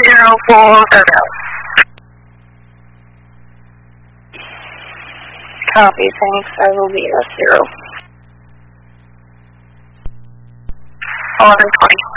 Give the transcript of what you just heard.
3040. Copy, thanks. I will be S0. 1120.